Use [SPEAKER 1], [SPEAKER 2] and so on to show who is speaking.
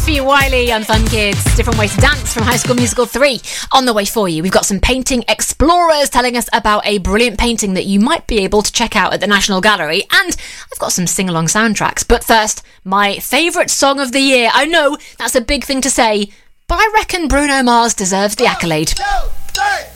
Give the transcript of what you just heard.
[SPEAKER 1] Sophie Wiley and Fun Kids. Different Way to Dance from High School Musical 3 on the way for you. We've got some painting explorers telling us about a brilliant painting that you might be able to check out at the National Gallery. And I've got some sing-along soundtracks. But first, my favourite song of the year. I know that's a big thing to say, but I reckon Bruno Mars deserves the accolade.
[SPEAKER 2] 1, 2, 3.